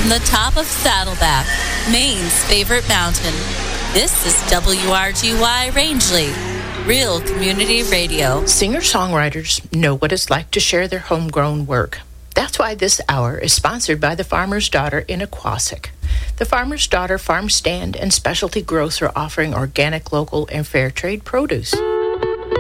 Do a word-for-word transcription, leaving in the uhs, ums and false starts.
from the top of Saddleback, Maine's favorite mountain. This is W R G Y Rangeley, real community radio. Singer-songwriters know what it's like to share their homegrown work. That's why this hour is sponsored by the Farmer's Daughter in Aquasic. The Farmer's Daughter Farm Stand and Specialty Grocer offering organic, local, and fair trade produce.